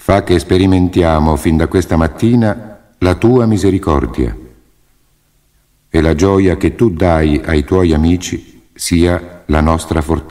Fa che sperimentiamo fin da questa mattina la tua misericordia e la gioia che tu dai ai tuoi amici sia la nostra fortezza.